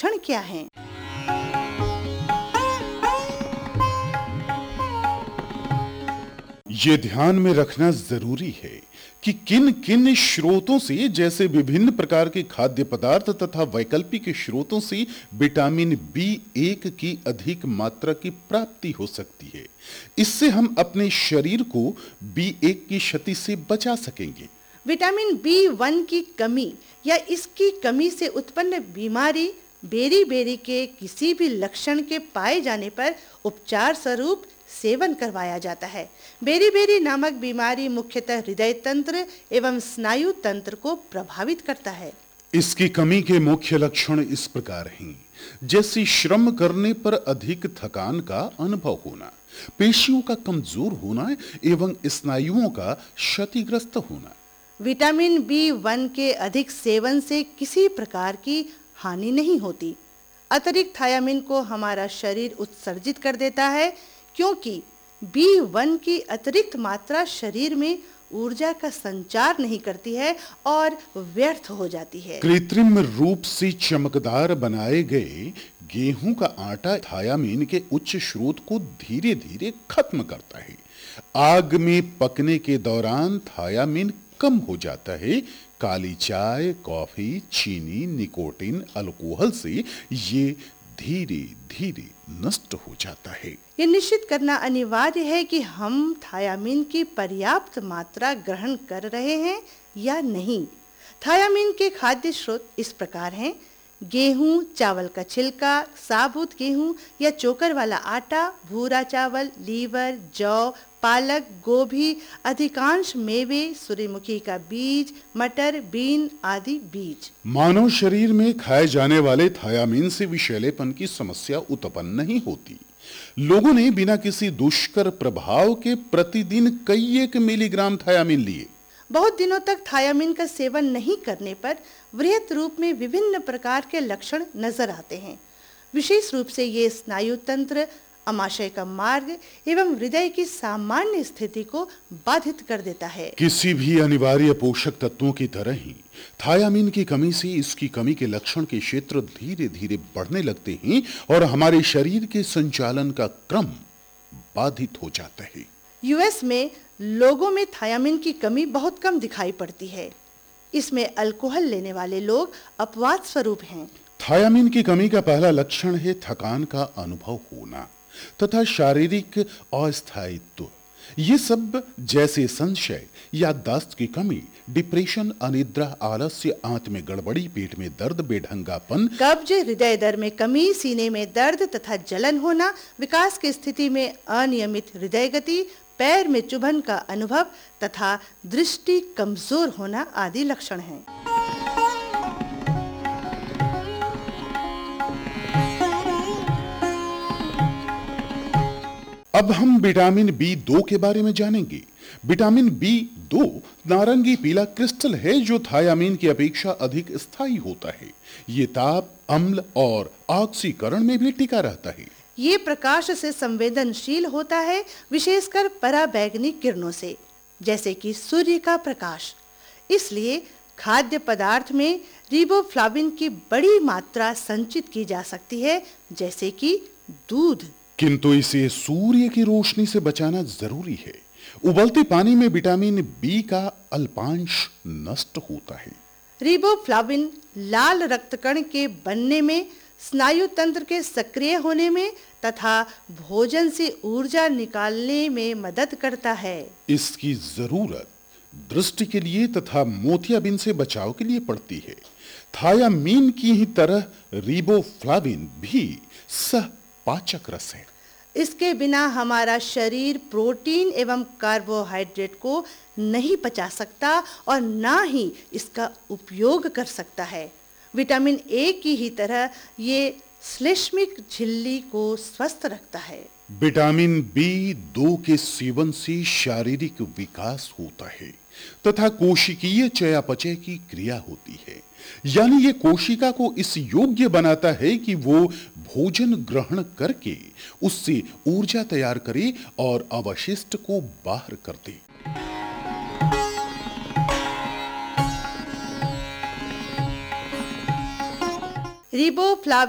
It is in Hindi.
लक्षण क्या हैं? ये ध्यान में रखना जरूरी है कि किन किन स्रोतों से, जैसे विभिन्न प्रकार के खाद्य पदार्थ तथा वैकल्पिक स्रोतों से विटामिन B1 की अधिक मात्रा की प्राप्ति हो सकती है। इससे हम अपने शरीर को B1 की क्षति से बचा सकेंगे। विटामिन B1 की कमी या इसकी कमी से उत्पन्न बीमारी बेरी-बेरी के किसी भी लक्षण के पाए जाने पर उपचार स्वरूप सेवन करवाया जाता है। बेरी-बेरी नामक बीमारी मुख्यतः हृदय तंत्र एवं स्नायु तंत्र को प्रभावित करता है। इसकी कमी के मुख्य लक्षण इस प्रकार हैं, जैसे श्रम करने पर अधिक थकान का अनुभव होना, पेशियों का कमजोर होना एवं स्नायुओं का क्षतिग्रस्त होना। विटामिन B1 के अधिक सेवन से किसी प्रकार की हानि नहीं होती। अतिरिक्त थायामीन को हमारा शरीर उत्सर्जित कर देता है, क्योंकि B1 की अतिरिक्त मात्रा शरीर में ऊर्जा का संचार नहीं करती है और व्यर्थ हो जाती है। कृत्रिम रूप से चमकदार बनाए गए गेहूं का आटा थायामीन के उच्च स्रोत को धीरे धीरे खत्म करता है। आग में पकने के दौरान थायामीन कम हो जाता है। काली चाय, कॉफी, चीनी, निकोटीन, अल्कोहल से ये धीरे धीरे नष्ट हो जाता है। ये निश्चित करना अनिवार्य है कि हम थायामीन की पर्याप्त मात्रा ग्रहण कर रहे हैं या नहीं। थायामीन के खाद्य स्रोत इस प्रकार हैं: गेहूं, चावल का छिलका, साबुत गेहूं या चोकर वाला आटा, भूरा चावल, लीवर, जौ, पालक, गोभी, अधिकांश मेवे, सूर्यमुखी का बीज, मटर, बीन आदि बीज। मानव शरीर में खाए जाने वाले थायामीन से विषैलेपन की समस्या उत्पन्न नहीं होती। लोगों ने बिना किसी दुष्कर प्रभाव के प्रतिदिन कई 1 मिलीग्राम थायामीन लिए। बहुत दिनों तक थायामीन का सेवन नहीं करने पर वृहत रूप में विभिन्न प्रकार के लक्षण नजर आते हैं। विशेष रूप से ये स्नायु तंत्र, आमाशय का मार्ग एवं हृदय की सामान्य स्थिति को बाधित कर देता है। किसी भी अनिवार्य पोषक तत्वों की तरह ही थायामीन की कमी से इसकी कमी के लक्षण के क्षेत्र धीरे धीरे बढ़ने लगते हैं और हमारे शरीर के संचालन का क्रम बाधित हो जाता है। यूएस में लोगों में थायामीन की कमी बहुत कम दिखाई पड़ती है। इसमें अल्कोहल लेने वाले लोग अपवाद स्वरूप हैं। थायामीन की कमी का पहला लक्षण है थकान का अनुभव होना तथा शारीरिक अस्थायित्व। ये सब जैसे संशय, याददाश्त की कमी, डिप्रेशन, अनिद्रा, आलस्य, आंत में गड़बड़ी, पेट में दर्द, बेढंगापन, कब्ज, हृदय दर में कमी, सीने में दर्द तथा जलन होना, विकास की स्थिति में अनियमित हृदय गति, पैर में चुभन का अनुभव तथा दृष्टि कमजोर होना आदि लक्षण हैं। अब हम विटामिन B2 के बारे में जानेंगे। विटामिन B2 नारंगी पीला क्रिस्टल है जो थायामीन की अपेक्षा अधिक स्थायी होता है। ये ताप, अम्ल और ऑक्सीकरण में भी टिका रहता है। ये प्रकाश से संवेदनशील होता है, विशेषकर पराबैंगनी किरणों से, जैसे कि सूर्य का प्रकाश। इसलिए खाद्य पदार्थ में रिबोफ्लाविन की बड़ी मात्रा संचित की जा सकती है, जैसे कि दूध। किंतु इसे सूर्य की रोशनी से बचाना जरूरी है। उबलते पानी में विटामिन B का अल्पांश नष्ट होता है। रिबोफ्लाविन लाल रक्तकण के बनने में, स्नायु तंत्र के सक्रिय होने में तथा भोजन से ऊर्जा निकालने में मदद करता है। इसकी जरूरत दृष्टि के लिए तथा मोतियाबिंद से बचाव के लिए पड़ती है। थायामीन की ही तरह रिबोफ्लाविन भी सहपाचक रस है। इसके बिना हमारा शरीर प्रोटीन एवं कार्बोहाइड्रेट को नहीं पचा सकता और ना ही इसका उपयोग कर सकता है। विटामिन ए की ही तरह ये श्लेष्मिक झिल्ली को स्वस्थ रखता है। विटामिन B2 के सेवन से शारीरिक विकास होता है तथा कोशिकीय चयापचय की क्रिया होती है। यानी ये कोशिका को इस योग्य बनाता है कि वो भोजन ग्रहण करके उससे ऊर्जा तैयार करे और अवशिष्ट को बाहर कर दे। रिबोफ्लाविन